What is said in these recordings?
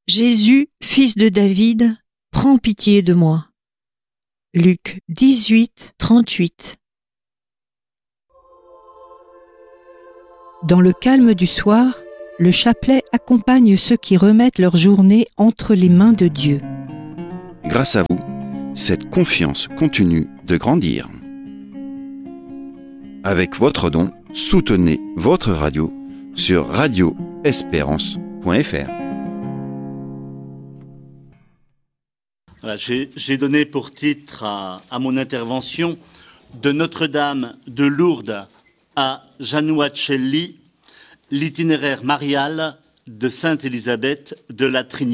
Jésus, fils de David, prends pitié de moi. Luc 18, 38. Dans le calme du soir, le chapelet accompagne ceux qui remettent leur journée entre les mains de Dieu. Grâce à vous, cette confiance continue de grandir. Avec votre don, soutenez votre radio sur radioespérance.fr. Voilà, j'ai donné pour titre à mon intervention « De Notre-Dame de Lourdes à Januacelli, l'itinéraire marial de Sainte Élisabeth de la Trinité ».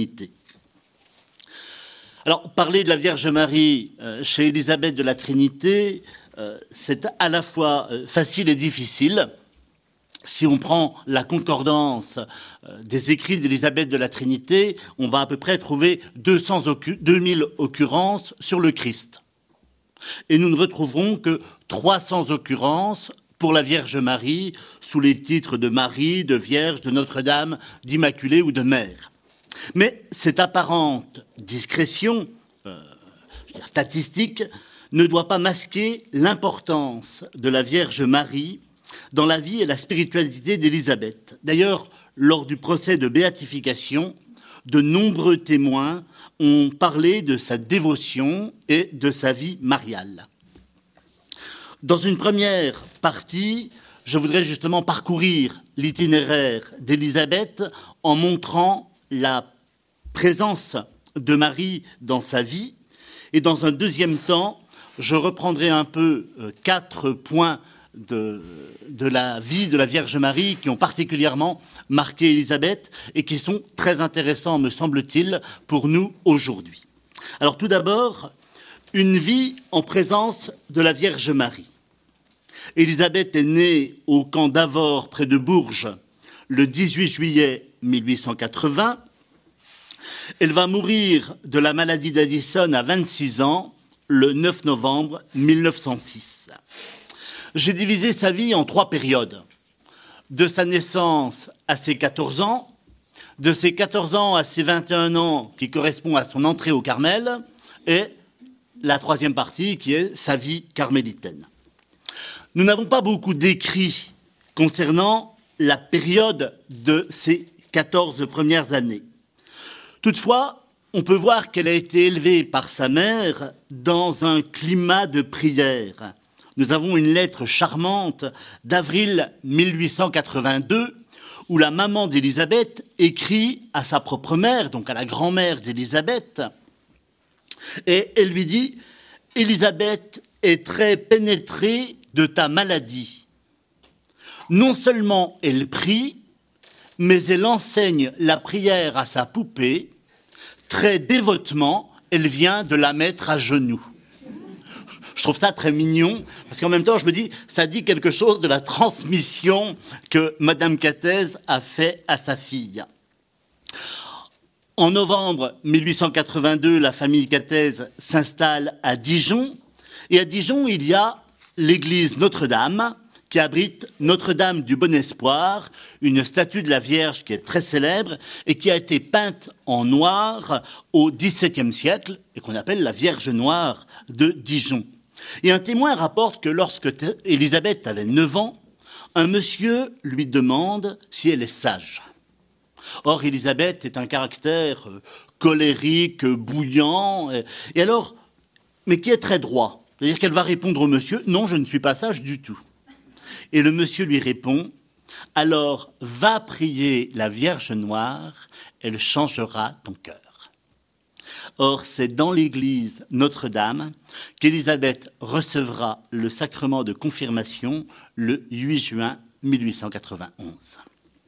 Alors, parler de la Vierge Marie chez Élisabeth de la Trinité, c'est à la fois facile et difficile. Si on prend la concordance des écrits d'Élisabeth de la Trinité, on va à peu près trouver 2000 occurrences sur le Christ. Et nous ne retrouverons que 300 occurrences pour la Vierge Marie, sous les titres de Marie, de Vierge, de Notre-Dame, d'Immaculée ou de Mère. Mais cette apparente discrétion statistique ne doit pas masquer l'importance de la Vierge Marie dans la vie et la spiritualité d'Élisabeth. D'ailleurs, lors du procès de béatification, de nombreux témoins ont parlé de sa dévotion et de sa vie mariale. Dans une première partie, je voudrais justement parcourir l'itinéraire d'Élisabeth en montrant la présence de Marie dans sa vie. Et dans un deuxième temps, je reprendrai un peu 4 points de la vie de la Vierge Marie qui ont particulièrement marqué Élisabeth et qui sont très intéressants, me semble-t-il, pour nous aujourd'hui. Alors tout d'abord, une vie en présence de la Vierge Marie. Élisabeth est née au camp d'Avord, près de Bourges, le 18 juillet 1880. Elle va mourir de la maladie d'Addison à 26 ans, le 9 novembre 1906. J'ai divisé sa vie en 3 périodes. De sa naissance à ses 14 ans, de ses 14 ans à ses 21 ans, qui correspond à son entrée au Carmel, et la 3e partie qui est sa vie carmélitaine. Nous n'avons pas beaucoup d'écrits concernant la période de ces 14 premières années. Toutefois, on peut voir qu'elle a été élevée par sa mère dans un climat de prière. Nous avons une lettre charmante d'avril 1882 où la maman d'Élisabeth écrit à sa propre mère, donc à la grand-mère d'Élisabeth, et elle lui dit « Élisabeth est très pénétrée de ta maladie. Non seulement elle prie, mais elle enseigne la prière à sa poupée. Très dévotement, elle vient de la mettre à genoux. » Je trouve ça très mignon, parce qu'en même temps, je me dis, ça dit quelque chose de la transmission que Madame Cathèse a fait à sa fille. En novembre 1882, la famille Cathèse s'installe à Dijon, et à Dijon, il y a l'église Notre-Dame, qui abrite Notre-Dame du Bon Espoir, une statue de la Vierge qui est très célèbre et qui a été peinte en noir au XVIIe siècle et qu'on appelle la Vierge Noire de Dijon. Et un témoin rapporte que lorsque Élisabeth avait 9 ans, un monsieur lui demande si elle est sage. Or, Élisabeth est un caractère colérique, bouillant, et alors, mais qui est très droit. C'est-à-dire qu'elle va répondre au monsieur « Non, je ne suis pas sage du tout ». Et le monsieur lui répond « Alors, va prier la Vierge Noire, elle changera ton cœur. » Or, c'est dans l'église Notre-Dame qu'Élisabeth recevra le sacrement de confirmation le 8 juin 1891.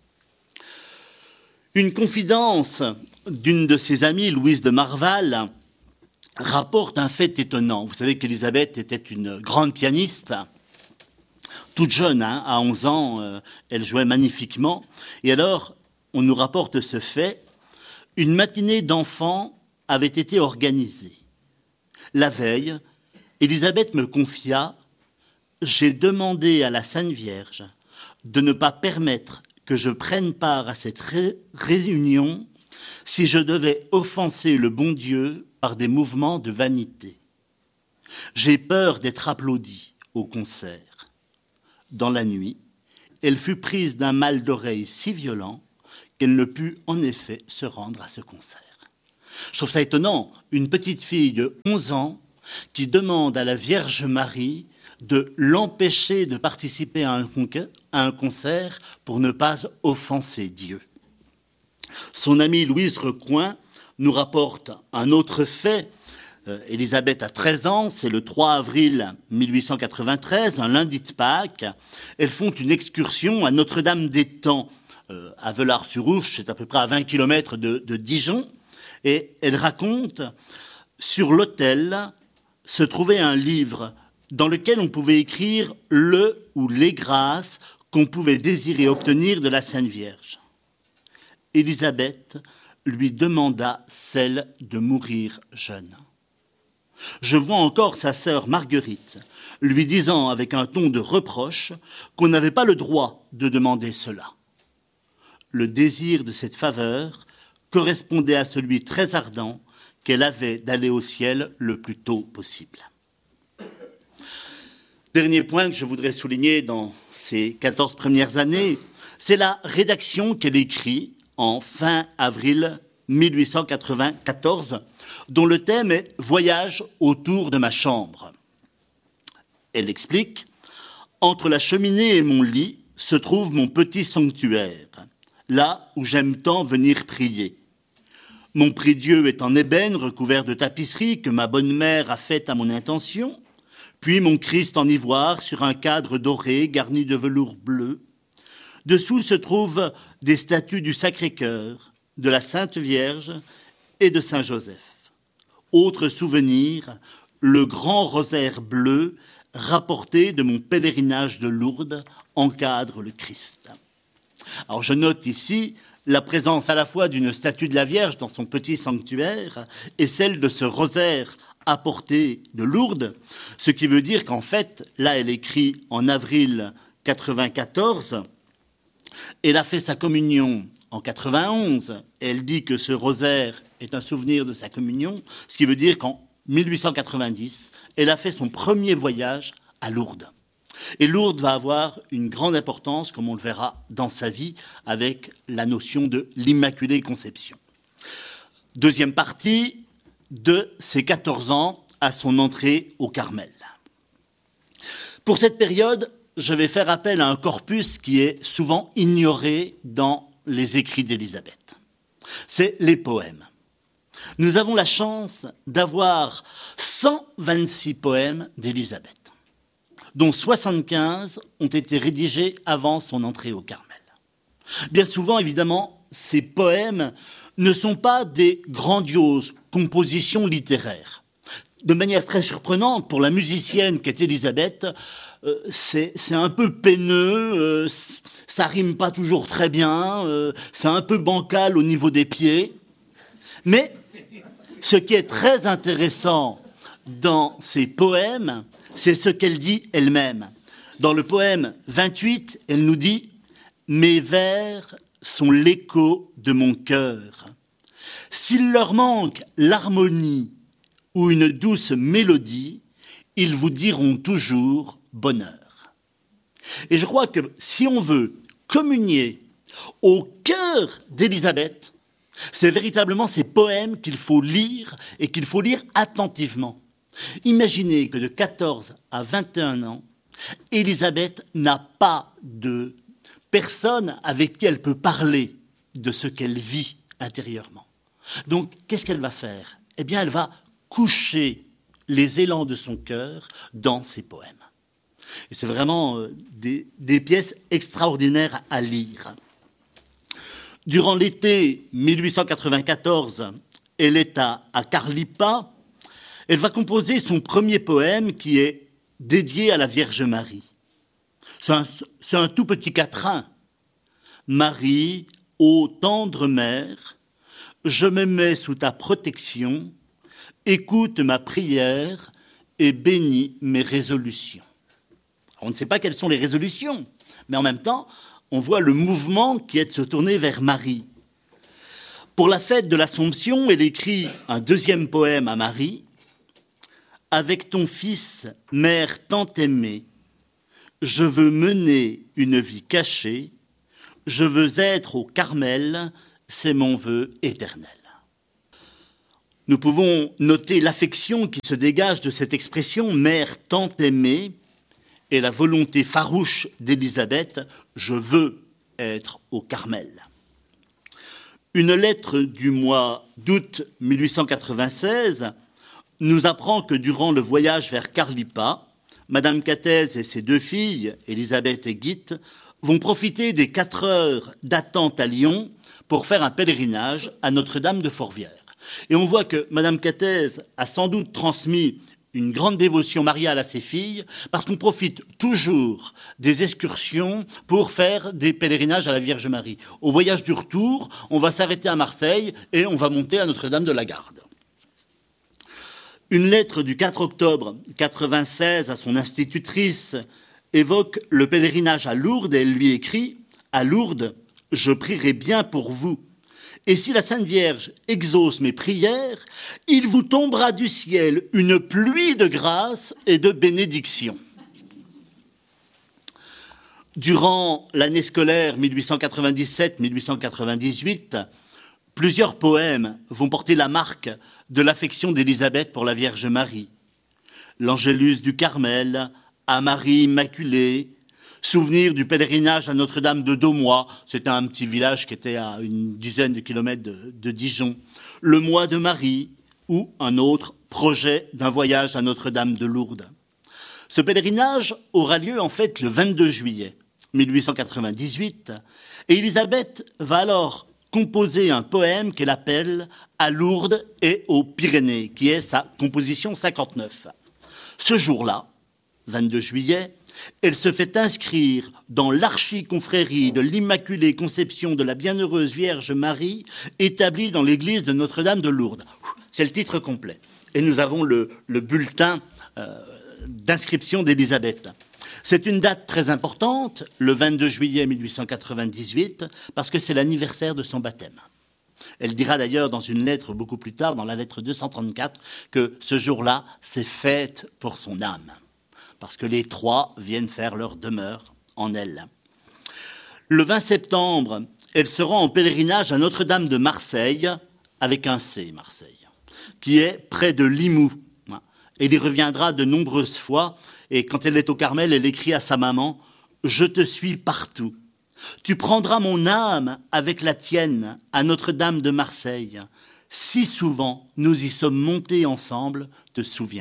Une confidence d'une de ses amies, Louise de Marval, rapporte un fait étonnant. Vous savez qu'Élisabeth était une grande pianiste, toute jeune, à 11 ans, elle jouait magnifiquement. Et alors, on nous rapporte ce fait. Une matinée d'enfants avait été organisée. La veille, Élisabeth me confia « J'ai demandé à la Sainte Vierge de ne pas permettre que je prenne part à cette réunion si je devais offenser le bon Dieu par des mouvements de vanité. J'ai peur d'être applaudi au concert. Dans la nuit, elle fut prise d'un mal d'oreille si violent qu'elle ne put en effet se rendre à ce concert. Je trouve ça étonnant, une petite fille de 11 ans qui demande à la Vierge Marie de l'empêcher de participer à un concert pour ne pas offenser Dieu. Son amie Louise Recoing nous rapporte un autre fait. Élisabeth a 13 ans, c'est le 3 avril 1893, un lundi de Pâques. Elles font une excursion à Notre-Dame-des-Temps, à Velars-sur-Ouche, c'est à peu près à 20 km de Dijon. Et elle raconte, sur l'autel se trouvait un livre dans lequel on pouvait écrire le ou les grâces qu'on pouvait désirer obtenir de la Sainte Vierge. Élisabeth lui demanda celle de mourir jeune. Je vois encore sa sœur Marguerite lui disant avec un ton de reproche qu'on n'avait pas le droit de demander cela. Le désir de cette faveur correspondait à celui très ardent qu'elle avait d'aller au ciel le plus tôt possible. Dernier point que je voudrais souligner dans ces 14 premières années, c'est la rédaction qu'elle écrit en fin avril 1894, dont le thème est « Voyage autour de ma chambre ». Elle explique « Entre la cheminée et mon lit se trouve mon petit sanctuaire, là où j'aime tant venir prier. Mon prie-Dieu est en ébène recouvert de tapisserie que ma bonne mère a faite à mon intention, puis mon Christ en ivoire sur un cadre doré garni de velours bleu. Dessous se trouvent des statues du Sacré-Cœur, de la Sainte Vierge et de Saint Joseph. Autre souvenir, le grand rosaire bleu rapporté de mon pèlerinage de Lourdes encadre le Christ. » Alors je note ici la présence à la fois d'une statue de la Vierge dans son petit sanctuaire et celle de ce rosaire apporté de Lourdes, ce qui veut dire qu'en fait, là elle écrit en avril 94, elle a fait sa communion en 91, elle dit que ce rosaire est un souvenir de sa communion, ce qui veut dire qu'en 1890, elle a fait son premier voyage à Lourdes. Et Lourdes va avoir une grande importance, comme on le verra dans sa vie, avec la notion de l'Immaculée Conception. Deuxième partie de ses 14 ans à son entrée au Carmel. Pour cette période, je vais faire appel à un corpus qui est souvent ignoré dans les écrits d'Élisabeth. C'est les poèmes. Nous avons la chance d'avoir 126 poèmes d'Élisabeth, dont 75 ont été rédigés avant son entrée au Carmel. Bien souvent, évidemment, ces poèmes ne sont pas des grandioses compositions littéraires. De manière très surprenante, pour la musicienne qu'est Élisabeth, c'est un peu peineux, ça rime pas toujours très bien, c'est un peu bancal au niveau des pieds. Mais ce qui est très intéressant dans ces poèmes, c'est ce qu'elle dit elle-même. Dans le poème 28, elle nous dit « Mes vers sont l'écho de mon cœur. S'il leur manque l'harmonie ou une douce mélodie, ils vous diront toujours bonheur. » Et je crois que si on veut communier au cœur d'Élisabeth, c'est véritablement ces poèmes qu'il faut lire et qu'il faut lire attentivement. Imaginez que de 14 à 21 ans, Élisabeth n'a pas de personne avec qui elle peut parler de ce qu'elle vit intérieurement. Donc, qu'est-ce qu'elle va faire ? Eh bien, elle va coucher les élans de son cœur dans ses poèmes. Et c'est vraiment des pièces extraordinaires à lire. Durant l'été 1894, elle est à Carlipa. Elle va composer son premier poème qui est dédié à la Vierge Marie. C'est un tout petit quatrain. Marie, ô tendre mère, je me mets sous ta protection, écoute ma prière et bénis mes résolutions. On ne sait pas quelles sont les résolutions, mais en même temps, on voit le mouvement qui est de se tourner vers Marie. Pour la fête de l'Assomption, elle écrit un deuxième poème à Marie. « Avec ton fils, mère tant aimée, je veux mener une vie cachée, je veux être au Carmel, c'est mon vœu éternel. » Nous pouvons noter l'affection qui se dégage de cette expression « mère tant aimée » et la volonté farouche d'Élisabeth « je veux être au Carmel ». Une lettre du mois d'août 1896 nous apprend que durant le voyage vers Carlipa, Madame Cathèse et ses deux filles, Élisabeth et Guite, vont profiter des 4 heures d'attente à Lyon pour faire un pèlerinage à Notre-Dame de Fourvière. Et on voit que Madame Cathèse a sans doute transmis une grande dévotion mariale à ses filles, parce qu'on profite toujours des excursions pour faire des pèlerinages à la Vierge Marie. Au voyage du retour, on va s'arrêter à Marseille et on va monter à Notre-Dame de la Garde. Une lettre du 4 octobre 1996 à son institutrice évoque le pèlerinage à Lourdes et elle lui écrit « À Lourdes, je prierai bien pour vous. Et si la Sainte Vierge exauce mes prières, il vous tombera du ciel une pluie de grâce et de bénédiction. » Durant l'année scolaire 1897-1898, plusieurs poèmes vont porter la marque de l'affection d'Élisabeth pour la Vierge Marie. L'Angélus du Carmel, à Marie Immaculée, souvenir du pèlerinage à Notre-Dame de Daumois, c'était un petit village qui était à une dizaine de kilomètres de Dijon, le mois de Marie ou un autre projet d'un voyage à Notre-Dame de Lourdes. Ce pèlerinage aura lieu en fait le 22 juillet 1898 et Élisabeth va alors composer un poème qu'elle appelle « À Lourdes et aux Pyrénées » qui est sa composition 59. Ce jour-là, 22 juillet, elle se fait inscrire dans l'archiconfrérie de l'Immaculée Conception de la Bienheureuse Vierge Marie, établie dans l'église de Notre-Dame de Lourdes. C'est le titre complet. Et nous avons le bulletin d'inscription d'Élisabeth. C'est une date très importante, le 22 juillet 1898, parce que c'est l'anniversaire de son baptême. Elle dira d'ailleurs dans une lettre beaucoup plus tard, dans la lettre 234, que ce jour-là, c'est fête pour son âme, parce que les 3 viennent faire leur demeure en elle. Le 20 septembre, elle se rend en pèlerinage à Notre-Dame de Marseille, avec un C, Marseille, qui est près de Limoux. Elle y reviendra de nombreuses fois, et quand elle est au Carmel, elle écrit à sa maman « Je te suis partout. Tu prendras mon âme avec la tienne à Notre-Dame de Marseille. Si souvent nous y sommes montés ensemble, te souviens-tu »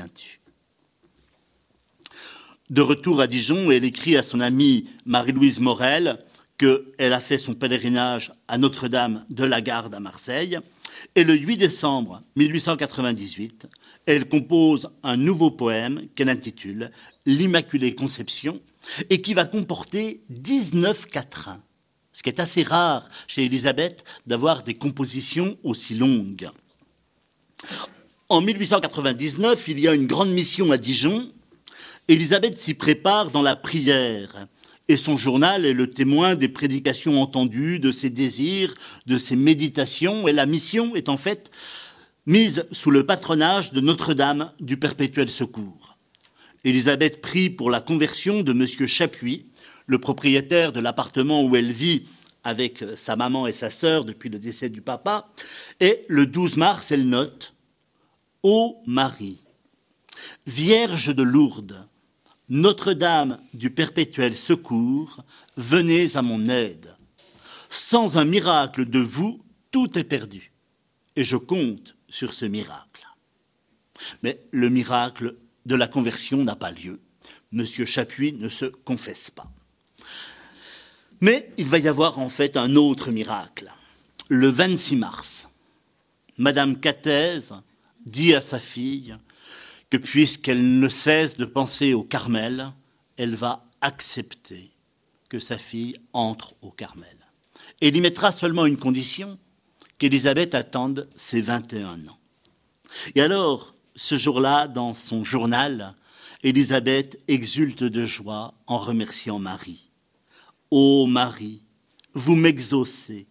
De retour à Dijon, elle écrit à son amie Marie-Louise Morel qu'elle a fait son pèlerinage à Notre-Dame de la Garde à Marseille. Et le 8 décembre 1898, elle compose un nouveau poème qu'elle intitule « L'Immaculée Conception » et qui va comporter 19 quatrains, ce qui est assez rare chez Élisabeth d'avoir des compositions aussi longues. En 1899, il y a une grande mission à Dijon. Élisabeth s'y prépare dans la prière et son journal est le témoin des prédications entendues, de ses désirs, de ses méditations. Et la mission est en fait mise sous le patronage de Notre-Dame du Perpétuel Secours. Élisabeth prie pour la conversion de Monsieur Chapuis, le propriétaire de l'appartement où elle vit avec sa maman et sa sœur depuis le décès du papa. Et le 12 mars, elle note « Ô Marie, Vierge de Lourdes, Notre-Dame du Perpétuel Secours, venez à mon aide. Sans un miracle de vous, tout est perdu. Et je compte sur ce miracle. » Mais le miracle de la conversion n'a pas lieu. Monsieur Chapuis ne se confesse pas. Mais il va y avoir en fait un autre miracle. Le 26 mars, Madame Cathèse dit à sa fille que puisqu'elle ne cesse de penser au Carmel, elle va accepter que sa fille entre au Carmel. Et il y mettra seulement une condition, qu'Élisabeth attende ses 21 ans. Et alors, ce jour-là, dans son journal, Élisabeth exulte de joie en remerciant Marie. « Ô Marie, vous m'exaucez,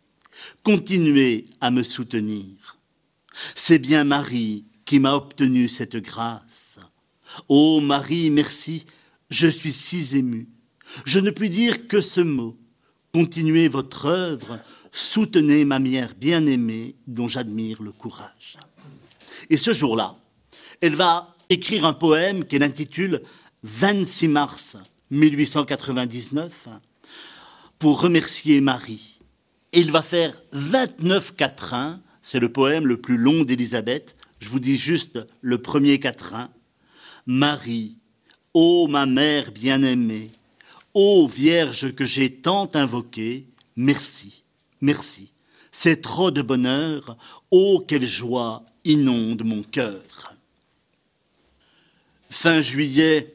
Continuez à me soutenir. C'est bien Marie qui m'a obtenu cette grâce. Ô Marie, merci, je suis si ému. Je ne puis dire que ce mot. Continuez votre œuvre, soutenez ma mère bien-aimée dont j'admire le courage. Et ce jour-là, elle va écrire un poème qu'elle intitule « 26 mars 1899 » pour remercier Marie. Et il va faire 29 quatrains, c'est le poème le plus long d'Élisabeth. Je vous dis juste le premier quatrain. Marie, ô ma mère bien-aimée, ô Vierge que j'ai tant invoquée, merci, merci. C'est trop de bonheur, ô quelle joie inonde mon cœur. En juillet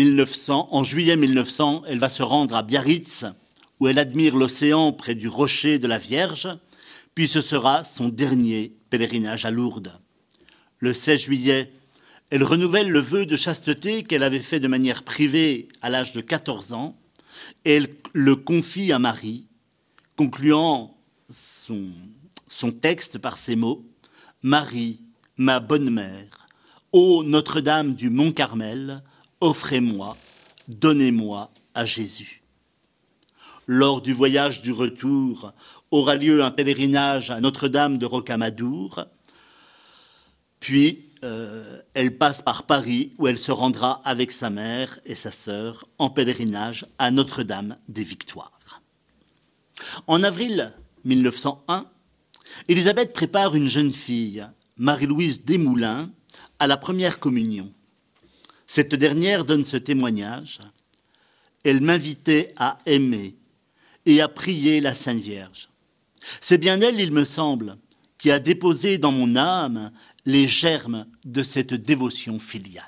1900, elle va se rendre à Biarritz, où elle admire l'océan près du rocher de la Vierge, puis ce sera son dernier pèlerinage à Lourdes. Le 16 juillet, elle renouvelle le vœu de chasteté qu'elle avait fait de manière privée à l'âge de 14 ans, et elle le confie à Marie, concluant son texte par ces mots « Marie, ma bonne mère, ô Notre-Dame du Mont-Carmel, offrez-moi, donnez-moi à Jésus. » Lors du voyage du retour, aura lieu un pèlerinage à Notre-Dame de Rocamadour, puis elle passe par Paris où elle se rendra avec sa mère et sa sœur en pèlerinage à Notre-Dame des Victoires. En avril 1901, Élisabeth prépare une jeune fille, Marie-Louise Desmoulins, à la première communion. Cette dernière donne ce témoignage. Elle m'invitait à aimer et à prier la Sainte Vierge. C'est bien elle, il me semble, qui a déposé dans mon âme les germes de cette dévotion filiale.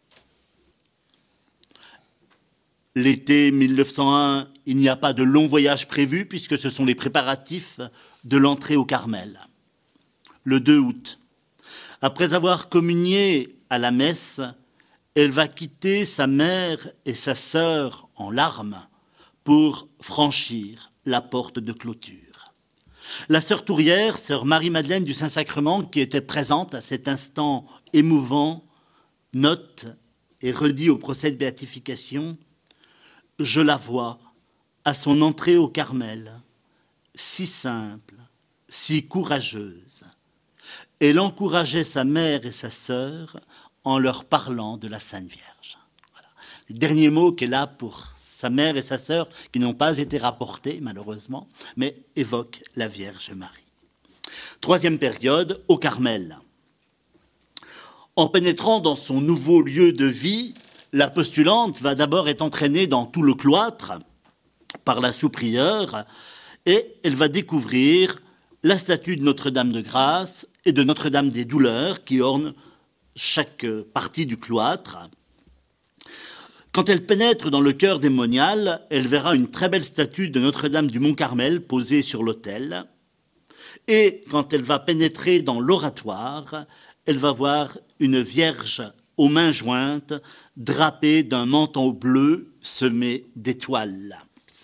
L'été 1901, il n'y a pas de long voyage prévu puisque ce sont les préparatifs de l'entrée au Carmel. Le 2 août, après avoir communié à la messe, elle va quitter sa mère et sa sœur en larmes pour franchir la porte de clôture. La sœur Tourière, sœur Marie-Madeleine du Saint-Sacrement, qui était présente à cet instant émouvant, note et redit au procès de béatification « Je la vois à son entrée au Carmel, si simple, si courageuse. Elle encourageait sa mère et sa sœur en leur parlant de la Sainte Vierge. » Voilà. Le dernier mot qu'elle a pour sa mère et sa sœur, qui n'ont pas été rapportés, malheureusement, mais évoquent la Vierge Marie. Troisième période, au Carmel. En pénétrant dans son nouveau lieu de vie, la postulante va d'abord être entraînée dans tout le cloître par la sous-prieure et elle va découvrir la statue de Notre-Dame de Grâce et de Notre-Dame des Douleurs qui ornent chaque partie du cloître. Quand elle pénètre dans le chœur démonial, elle verra une très belle statue de Notre-Dame du Mont-Carmel posée sur l'autel. Et quand elle va pénétrer dans l'oratoire, elle va voir une Vierge aux mains jointes, drapée d'un manteau bleu semé d'étoiles.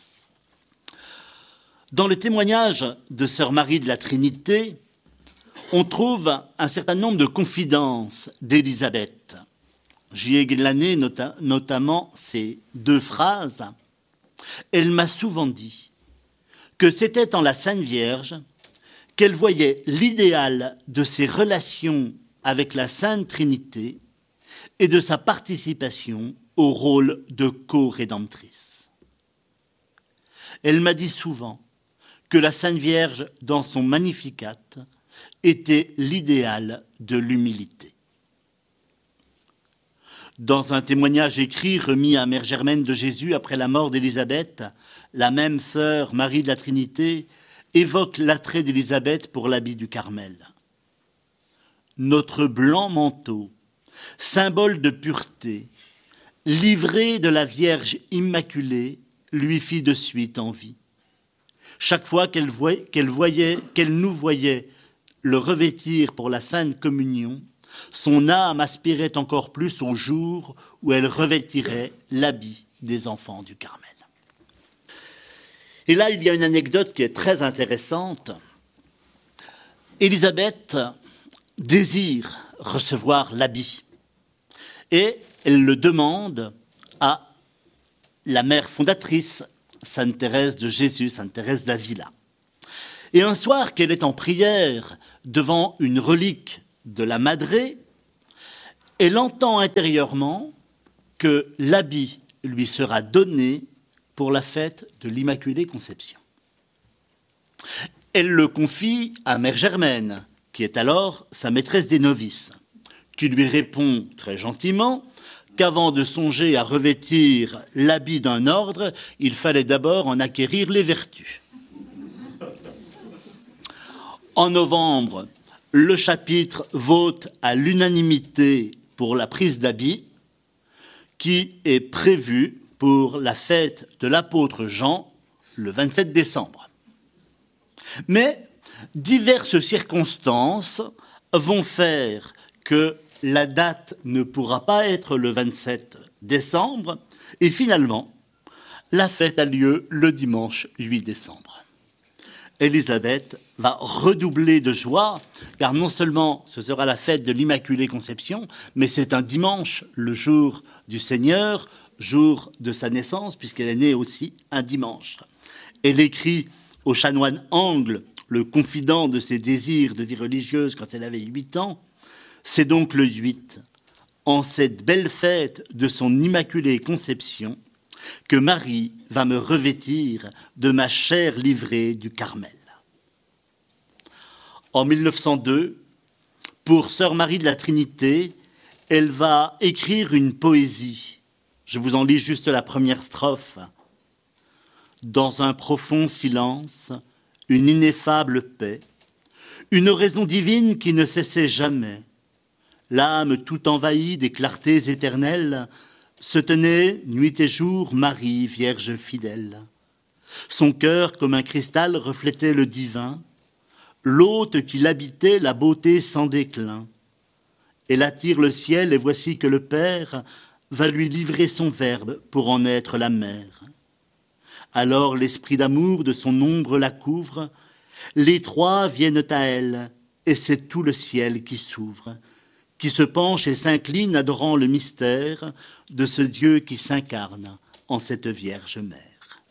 Dans le témoignage de sœur Marie de la Trinité, on trouve un certain nombre de confidences d'Élisabeth. J'y ai glané notamment ces deux phrases. Elle m'a souvent dit que c'était en la Sainte Vierge qu'elle voyait l'idéal de ses relations avec la Sainte Trinité et de sa participation au rôle de co-rédemptrice. Elle m'a dit souvent que la Sainte Vierge, dans son Magnificat, était l'idéal de l'humilité. Dans un témoignage écrit remis à Mère Germaine de Jésus après la mort d'Élisabeth, la même sœur Marie de la Trinité évoque l'attrait d'Élisabeth pour l'habit du Carmel. Notre blanc manteau, symbole de pureté, livré de la Vierge Immaculée, lui fit de suite envie. Chaque fois qu'elle nous voyait le revêtir pour la Sainte Communion, son âme aspirait encore plus au jour où elle revêtirait l'habit des enfants du Carmel. Et là, il y a une anecdote qui est très intéressante. Élisabeth désire recevoir l'habit et elle le demande à la mère fondatrice, Sainte Thérèse de Jésus, Sainte Thérèse d'Avila. Et un soir qu'elle est en prière devant une relique de la Madré, elle entend intérieurement que l'habit lui sera donné pour la fête de l'Immaculée Conception. Elle le confie à Mère Germaine, qui est alors sa maîtresse des novices, qui lui répond très gentiment qu'avant de songer à revêtir l'habit d'un ordre, il fallait d'abord en acquérir les vertus. En novembre, le chapitre vote à l'unanimité pour la prise d'habit, qui est prévue pour la fête de l'apôtre Jean, le 27 décembre. Mais diverses circonstances vont faire que la date ne pourra pas être le 27 décembre, et finalement, la fête a lieu le dimanche 8 décembre. Élisabeth va redoubler de joie, car non seulement ce sera la fête de l'Immaculée Conception, mais c'est un dimanche, le jour du Seigneur, jour de sa naissance, puisqu'elle est née aussi un dimanche. Elle écrit au chanoine Angle, le confident de ses désirs de vie religieuse quand elle avait 8 ans, « C'est donc le 8, en cette belle fête de son Immaculée Conception, que Marie va me revêtir de ma chair livrée du Carmel. » En 1902, pour Sœur Marie de la Trinité, elle va écrire une poésie. Je vous en lis juste la première strophe. « Dans un profond silence, une ineffable paix, une oraison divine qui ne cessait jamais, l'âme tout envahie des clartés éternelles, se tenait nuit et jour Marie, Vierge fidèle. Son cœur comme un cristal reflétait le divin, l'hôte qui l'habitait la beauté sans déclin. Elle attire le ciel et voici que le Père va lui livrer son verbe pour en être la mère. Alors l'esprit d'amour de son ombre la couvre, les trois viennent à elle et c'est tout le ciel qui s'ouvre, qui se penche et s'incline adorant le mystère de ce Dieu qui s'incarne en cette Vierge Mère.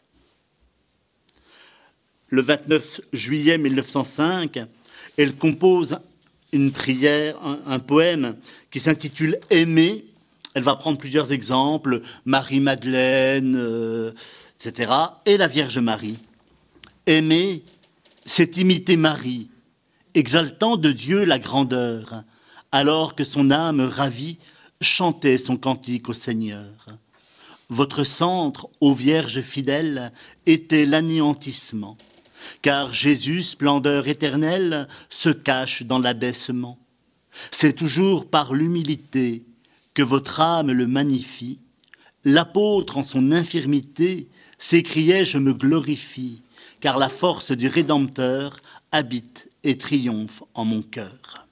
Le 29 juillet 1905, elle compose une prière, un poème qui s'intitule « Aimer ». Elle va prendre plusieurs exemples, Marie-Madeleine, etc. et la Vierge Marie. Aimer, c'est imiter Marie, exaltant de Dieu la grandeur, alors que son âme ravie chantait son cantique au Seigneur. Votre centre, ô Vierge fidèle, était l'anéantissement, car Jésus, splendeur éternelle, se cache dans l'abaissement. C'est toujours par l'humilité que votre âme le magnifie. L'apôtre, en son infirmité, s'écriait « Je me glorifie », car la force du Rédempteur habite et triomphe en mon cœur.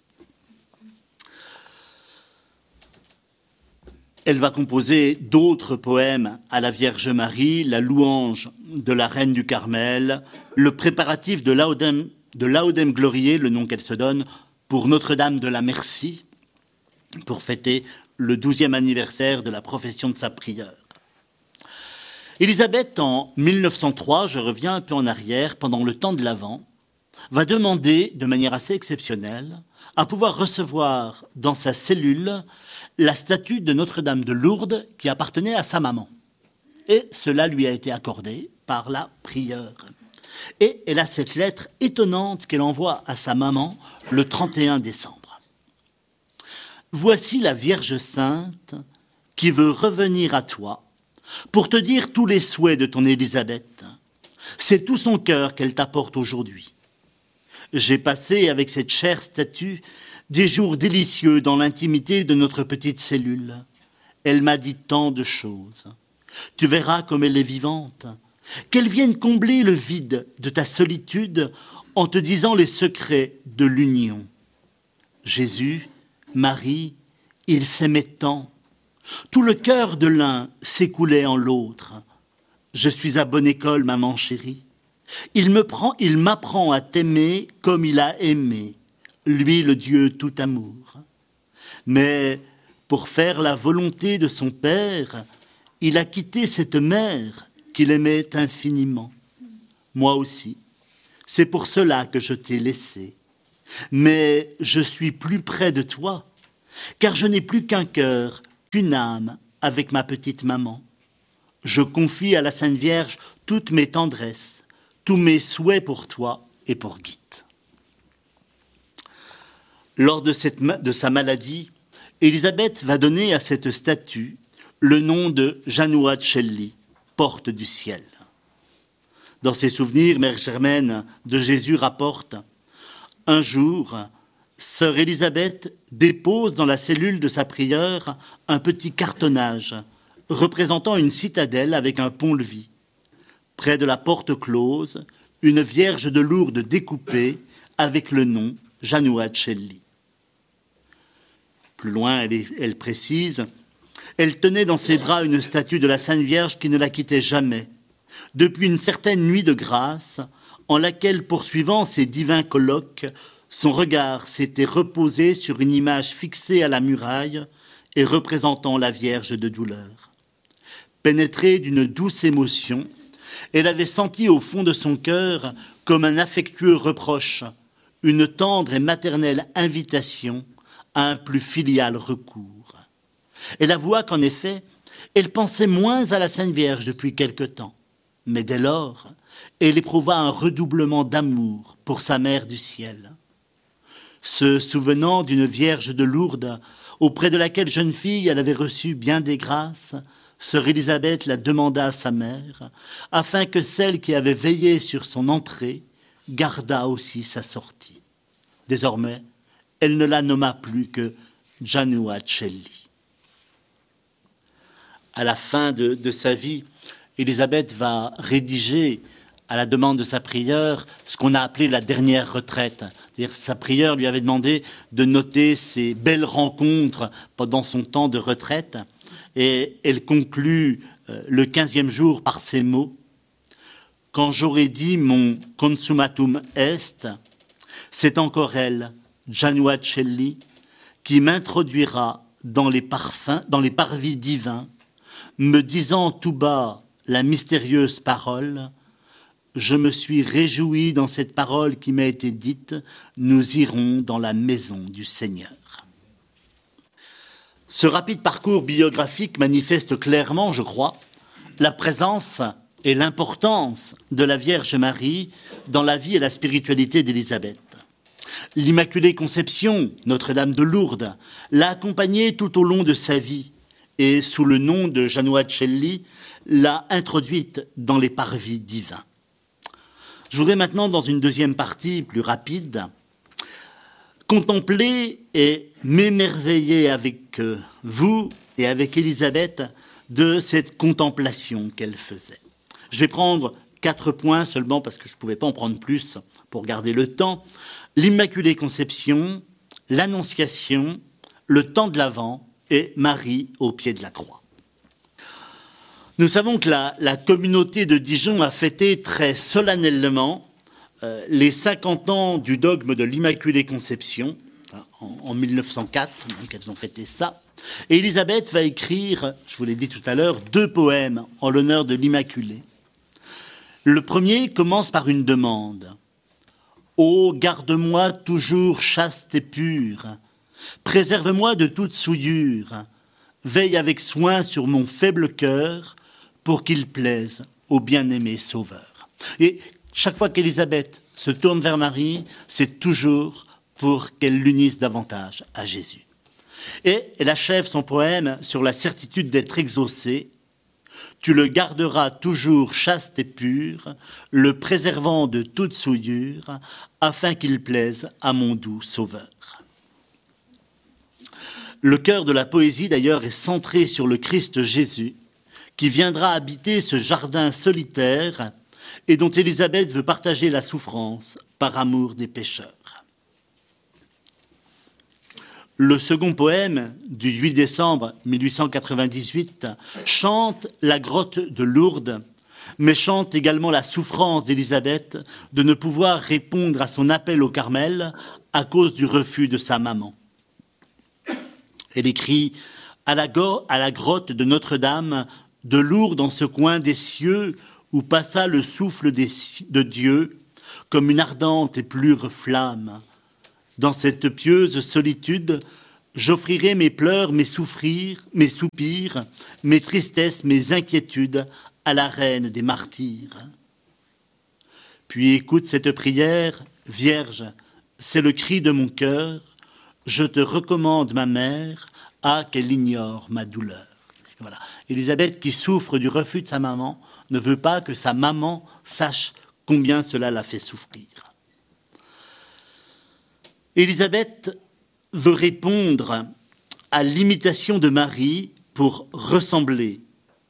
Elle va composer d'autres poèmes à la Vierge Marie, la louange de la Reine du Carmel, le préparatif de Laudem Gloriae, le nom qu'elle se donne, pour Notre-Dame de la Merci, pour fêter le 12e anniversaire de la profession de sa prieure. Élisabeth, en 1903, je reviens un peu en arrière, pendant le temps de l'Avent, va demander, de manière assez exceptionnelle, à pouvoir recevoir dans sa cellule la statue de Notre-Dame de Lourdes qui appartenait à sa maman. Et cela lui a été accordé par la prieure. Et elle a cette lettre étonnante qu'elle envoie à sa maman le 31 décembre. « Voici la Vierge Sainte qui veut revenir à toi pour te dire tous les souhaits de ton Élisabeth. C'est tout son cœur qu'elle t'apporte aujourd'hui. J'ai passé avec cette chère statue des jours délicieux dans l'intimité de notre petite cellule. Elle m'a dit tant de choses. Tu verras comme elle est vivante, qu'elle vienne combler le vide de ta solitude en te disant les secrets de l'union. Jésus, Marie, ils s'aimaient tant. Tout le cœur de l'un s'écoulait en l'autre. Je suis à bonne école, maman chérie. Il m'apprend à t'aimer comme il a aimé. lui le Dieu tout amour. Mais pour faire la volonté de son Père, il a quitté cette mère qu'il aimait infiniment. Moi aussi, c'est pour cela que je t'ai laissé. Mais je suis plus près de toi, car je n'ai plus qu'un cœur, qu'une âme avec ma petite maman. Je confie à la Sainte Vierge toutes mes tendresses, tous mes souhaits pour toi et pour Guite. Lors de sa maladie, Élisabeth va donner à cette statue le nom de Janua Celli, porte du ciel. Dans ses souvenirs, Mère Germaine de Jésus rapporte « Un jour, sœur Élisabeth dépose dans la cellule de sa prieure un petit cartonnage représentant une citadelle avec un pont-levis. Près de la porte close, une Vierge de Lourdes découpée avec le nom Janua Celli. » Plus loin, elle précise « Elle tenait dans ses bras une statue de la Sainte Vierge qui ne la quittait jamais, depuis une certaine nuit de grâce, en laquelle, poursuivant ses divins colloques, son regard s'était reposé sur une image fixée à la muraille et représentant la Vierge de douleur. Pénétrée d'une douce émotion, elle avait senti au fond de son cœur comme un affectueux reproche, une tendre et maternelle invitation à un plus filial recours. Elle avoua qu'en effet, elle pensait moins à la Sainte Vierge depuis quelque temps, mais dès lors, elle éprouva un redoublement d'amour pour sa mère du ciel. Se souvenant d'une Vierge de Lourdes, auprès de laquelle jeune fille elle avait reçu bien des grâces, sœur Élisabeth la demanda à sa mère, afin que celle qui avait veillé sur son entrée gardât aussi sa sortie. Désormais, elle ne la nomma plus que Janua Celli. À la fin de sa vie, Élisabeth va rédiger, à la demande de sa prieure, ce qu'on a appelé la dernière retraite. C'est-à-dire sa prieure lui avait demandé de noter ses belles rencontres pendant son temps de retraite. Et elle conclut le 15e jour par ces mots. « Quand j'aurai dit mon consummatum est, c'est encore elle, Janua Celli, qui m'introduira dans les parvis divins, me disant tout bas la mystérieuse parole. Je me suis réjoui dans cette parole qui m'a été dite, nous irons dans la maison du Seigneur. » Ce rapide parcours biographique manifeste clairement, je crois, la présence et l'importance de la Vierge Marie dans la vie et la spiritualité d'Élisabeth. L'Immaculée Conception, Notre-Dame de Lourdes, l'a accompagnée tout au long de sa vie et, sous le nom de Janua Celli, l'a introduite dans les parvis divins. Je voudrais maintenant, dans une deuxième partie plus rapide, contempler et m'émerveiller avec vous et avec Élisabeth de cette contemplation qu'elle faisait. Je vais prendre 4 points seulement parce que je ne pouvais pas en prendre plus pour garder le temps. L'Immaculée Conception, l'Annonciation, le temps de l'Avent et Marie au pied de la croix. Nous savons que la communauté de Dijon a fêté très solennellement les 50 ans du dogme de l'Immaculée Conception, en 1904, donc elles ont fêté ça. Et Élisabeth va écrire, je vous l'ai dit tout à l'heure, 2 poèmes en l'honneur de l'Immaculée. Le premier commence par une demande. « Ô, garde-moi toujours chaste et pure, préserve-moi de toute souillure, veille avec soin sur mon faible cœur, pour qu'il plaise au bien-aimé Sauveur. » Et chaque fois qu'Élisabeth se tourne vers Marie, c'est toujours pour qu'elle l'unisse davantage à Jésus. Et elle achève son poème sur la certitude d'être exaucée. « Tu le garderas toujours chaste et pur, le préservant de toute souillure, afin qu'il plaise à mon doux Sauveur. » Le cœur de la poésie, d'ailleurs, est centré sur le Christ Jésus, qui viendra habiter ce jardin solitaire et dont Élisabeth veut partager la souffrance par amour des pécheurs. Le second poème du 8 décembre 1898 chante la grotte de Lourdes, mais chante également la souffrance d'Élisabeth de ne pouvoir répondre à son appel au Carmel à cause du refus de sa maman. Elle écrit « à la grotte de Notre-Dame, de Lourdes dans ce coin des cieux où passa le souffle de Dieu, comme une ardente et pure flamme. Dans cette pieuse solitude, j'offrirai mes pleurs, mes soupirs, mes tristesses, mes inquiétudes à la reine des martyrs. Puis écoute cette prière, Vierge, c'est le cri de mon cœur, je te recommande ma mère, ah qu'elle ignore ma douleur. » Voilà. Élisabeth, qui souffre du refus de sa maman, ne veut pas que sa maman sache combien cela l'a fait souffrir. Élisabeth veut répondre à l'imitation de Marie pour ressembler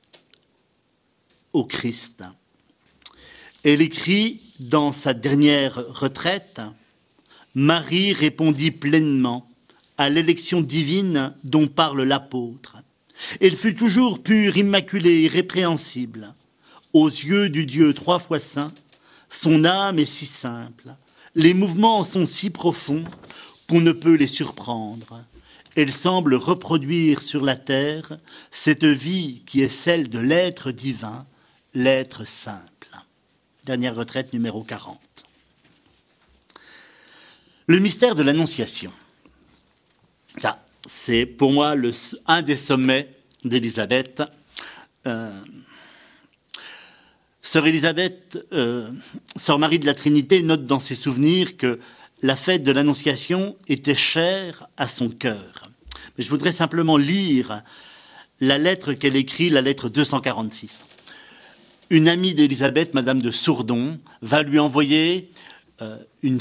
au Christ. Elle écrit dans sa dernière retraite « Marie répondit pleinement à l'élection divine dont parle l'apôtre. Elle fut toujours pure, immaculée, irrépréhensible. Aux yeux du Dieu trois fois saint, son âme est si simple, les mouvements sont si profonds qu'on ne peut les surprendre. Elle semble reproduire sur la terre cette vie qui est celle de l'être divin, l'être simple. » Dernière retraite numéro 40. Le mystère de l'Annonciation. Ça, c'est pour moi un des sommets d'Élisabeth. Sœur Élisabeth, Sœur Marie de la Trinité, note dans ses souvenirs que la fête de l'Annonciation était chère à son cœur. Mais je voudrais simplement lire la lettre qu'elle écrit, la lettre 246. Une amie d'Élisabeth, Madame de Sourdon, va lui envoyer une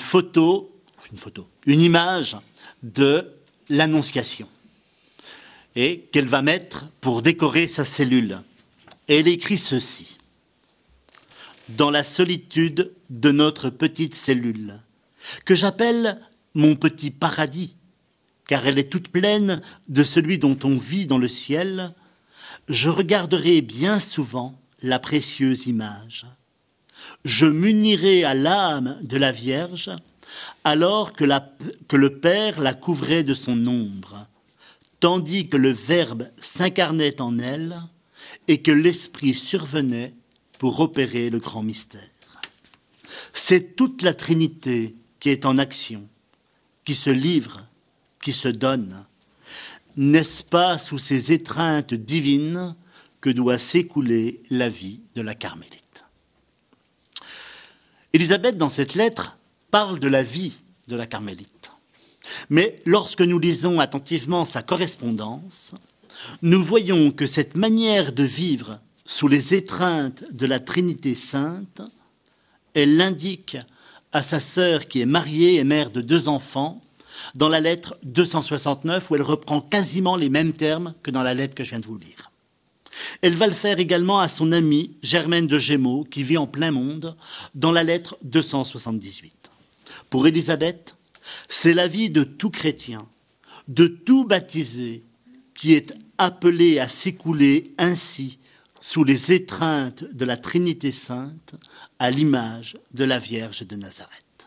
image de l'Annonciation et qu'elle va mettre pour décorer sa cellule. Et elle écrit ceci. « Dans la solitude de notre petite cellule, que j'appelle mon petit paradis, car elle est toute pleine de celui dont on vit dans le ciel, je regarderai bien souvent la précieuse image. Je m'unirai à l'âme de la Vierge, alors que le Père la couvrait de son ombre, tandis que le Verbe s'incarnait en elle et que l'Esprit survenait pour opérer le grand mystère. C'est toute la Trinité qui est en action, qui se livre, qui se donne. N'est-ce pas sous ces étreintes divines que doit s'écouler la vie de la Carmélite ? Élisabeth, dans cette lettre, parle de la vie de la Carmélite. Mais lorsque nous lisons attentivement sa correspondance, nous voyons que cette manière de vivre sous les étreintes de la Trinité sainte, elle l'indique à sa sœur qui est mariée et mère de 2 enfants, dans la lettre 269, où elle reprend quasiment les mêmes termes que dans la lettre que je viens de vous lire. Elle va le faire également à son amie Germaine de Gémeaux, qui vit en plein monde, dans la lettre 278. Pour Élisabeth, c'est la vie de tout chrétien, de tout baptisé, qui est appelé à s'écouler ainsi sous les étreintes de la Trinité sainte, à l'image de la Vierge de Nazareth.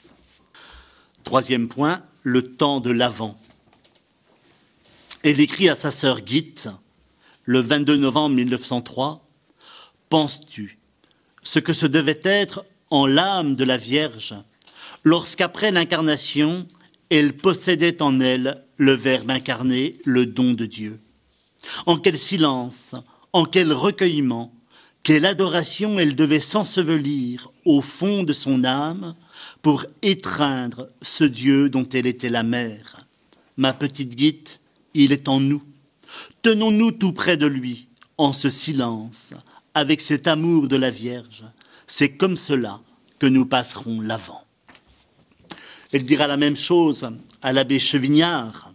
3e point, le temps de l'Avent. Elle écrit à sa sœur Guite, le 22 novembre 1903, « Penses-tu ce que ce devait être en l'âme de la Vierge, lorsqu'après l'incarnation, elle possédait en elle le Verbe incarné, le don de Dieu. En quel silence, en quel recueillement, quelle adoration elle devait s'ensevelir au fond de son âme pour étreindre ce Dieu dont elle était la mère. Ma petite Guite, il est en nous. Tenons-nous tout près de lui, en ce silence, avec cet amour de la Vierge. C'est comme cela que nous passerons l'Avent. » Elle dira la même chose à l'abbé Chevignard.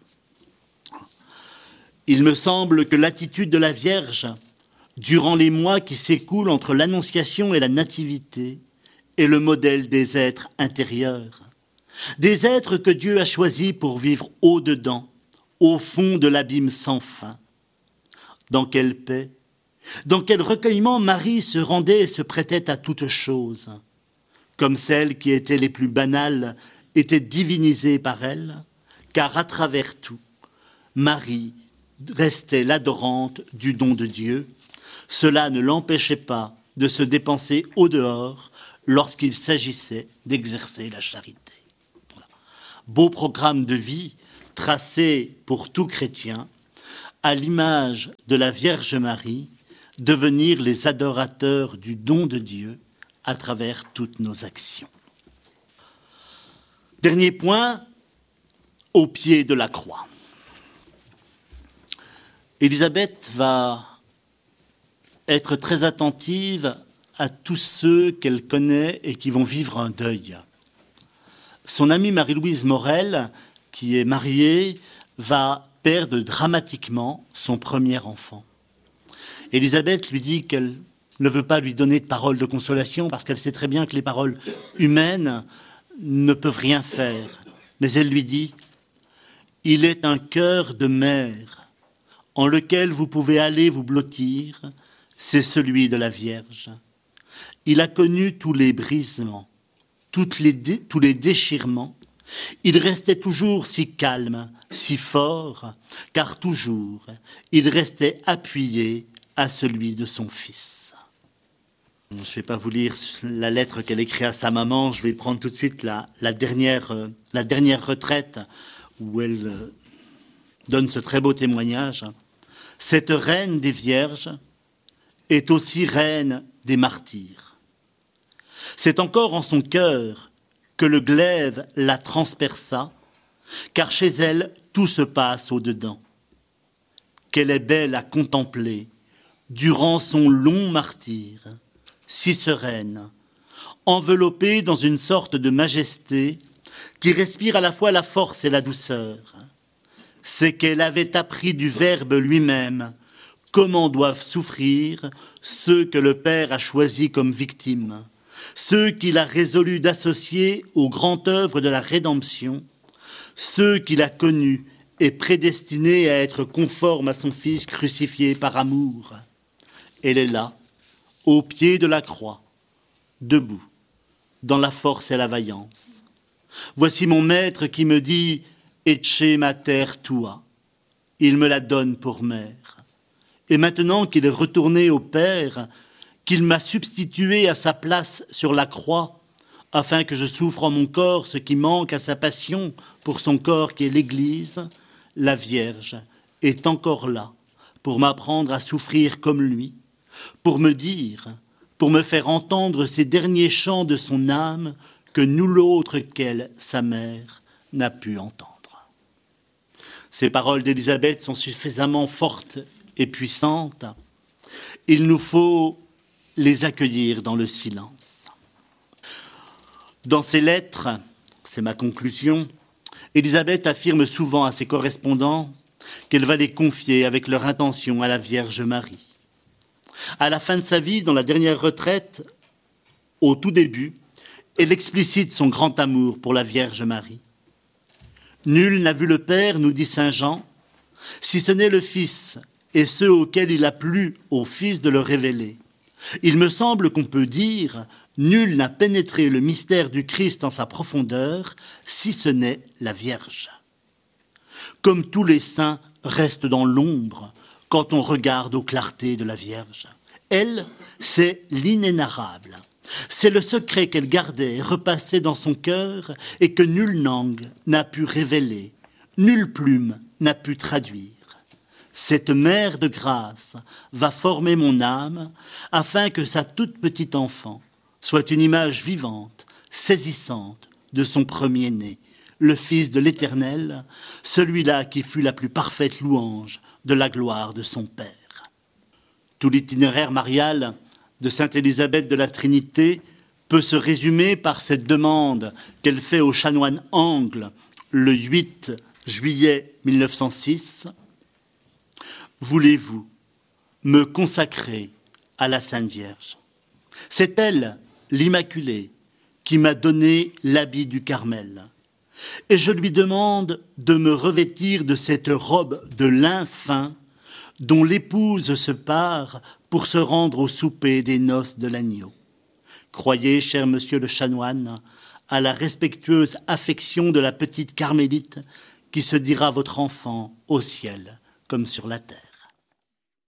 « Il me semble que l'attitude de la Vierge, durant les mois qui s'écoulent entre l'Annonciation et la Nativité, est le modèle des êtres intérieurs, des êtres que Dieu a choisis pour vivre au-dedans, au fond de l'abîme sans fin. Dans quelle paix, Dans quel recueillement Marie se rendait et se prêtait à toutes choses, comme celles qui étaient les plus banales étaient divinisées par elle, car à travers tout, Marie restait l'adorante du don de Dieu. Cela ne l'empêchait pas de se dépenser au dehors lorsqu'il s'agissait d'exercer la charité. Voilà. Beau programme de vie tracé pour tout chrétien, à l'image de la Vierge Marie, devenir les adorateurs du don de Dieu à travers toutes nos actions. Dernier point, au pied de la croix. Élisabeth va être très attentive à tous ceux qu'elle connaît et qui vont vivre un deuil. Son amie Marie-Louise Morel, qui est mariée, va perdre dramatiquement son premier enfant. Élisabeth lui dit qu'elle ne veut pas lui donner de paroles de consolation parce qu'elle sait très bien que les paroles humaines ne peuvent rien faire. Mais elle lui dit « Il est un cœur de mère en lequel vous pouvez aller vous blottir, c'est celui de la Vierge. Il a connu tous les brisements, tous les déchirements. Il restait toujours si calme, si fort, car toujours il restait appuyé à celui de son fils. » Je ne vais pas vous lire la lettre qu'elle écrit à sa maman, je vais prendre tout de suite la dernière retraite où elle donne ce très beau témoignage. « Cette reine des vierges est aussi reine des martyrs. C'est encore en son cœur que le glaive la transperça, car chez elle tout se passe au-dedans. Qu'elle est belle à contempler durant son long martyre, si sereine, enveloppée dans une sorte de majesté qui respire à la fois la force et la douceur. C'est qu'elle avait appris du Verbe lui-même comment doivent souffrir ceux que le Père a choisis comme victimes, ceux qu'il a résolu d'associer aux grandes œuvres de la rédemption, ceux qu'il a connus et prédestinés à être conformes à son Fils crucifié par amour. Elle est là, au pied de la croix, debout, dans la force et la vaillance. Voici mon maître qui me dit « Ecce mater tua ». Il me la donne pour mère. Et maintenant qu'il est retourné au Père, qu'il m'a substitué à sa place sur la croix, afin que je souffre en mon corps ce qui manque à sa passion pour son corps qui est l'Église, la Vierge est encore là pour m'apprendre à souffrir comme lui, pour me dire, pour me faire entendre ces derniers chants de son âme que nul autre qu'elle, sa mère, n'a pu entendre. Ces paroles d'Élisabeth sont suffisamment fortes et puissantes. Il nous faut les accueillir dans le silence. Dans ses lettres, c'est ma conclusion, Élisabeth affirme souvent à ses correspondants qu'elle va les confier avec leur intention à la Vierge Marie. À la fin de sa vie, dans la dernière retraite, au tout début, elle explicite son grand amour pour la Vierge Marie. « Nul n'a vu le Père, nous dit saint Jean, si ce n'est le Fils et ceux auxquels il a plu au Fils de le révéler. Il me semble qu'on peut dire « Nul n'a pénétré le mystère du Christ en sa profondeur, si ce n'est la Vierge. » Comme tous les saints restent dans l'ombre quand on regarde aux clartés de la Vierge. Elle, c'est l'inénarrable. C'est le secret qu'elle gardait et repassait dans son cœur et que nulle langue n'a pu révéler, nulle plume n'a pu traduire. Cette mère de grâce va former mon âme afin que sa toute petite enfant soit une image vivante, saisissante de son premier-né, le Fils de l'Éternel, celui-là qui fut la plus parfaite louange de la gloire de son Père. Tout l'itinéraire marial de sainte Élisabeth de la Trinité peut se résumer par cette demande qu'elle fait au chanoine Angle le 8 juillet 1906. « Voulez-vous me consacrer à la Sainte Vierge ? C'est elle, l'Immaculée, qui m'a donné l'habit du Carmel. Et je lui demande de me revêtir de cette robe de lin fin dont l'épouse se pare pour se rendre au souper des noces de l'agneau. Croyez, cher monsieur le chanoine, à la respectueuse affection de la petite carmélite qui se dira votre enfant au ciel comme sur la terre.